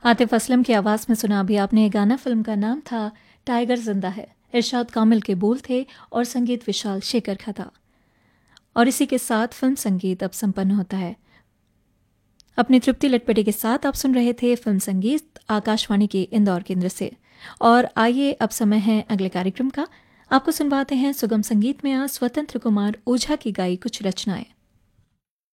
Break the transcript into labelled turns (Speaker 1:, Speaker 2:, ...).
Speaker 1: आतिफ असलम की आवाज़ में सुना अभी आपने ये गाना। फिल्म का नाम था टाइगर जिंदा है। इरशाद कामिल के बोल थे और संगीत विशाल शेखर का था। और इसी के साथ फिल्म संगीत अब संपन्न होता है। अपनी तृप्ति लटपटी के साथ आप सुन रहे थे फिल्म संगीत आकाशवाणी के इंदौर केंद्र से। और आइए अब समय है अगले कार्यक्रम का। आपको सुनवाते हैं सुगम संगीत में आज स्वतंत्र कुमार ओझा की गाई कुछ रचनाएं।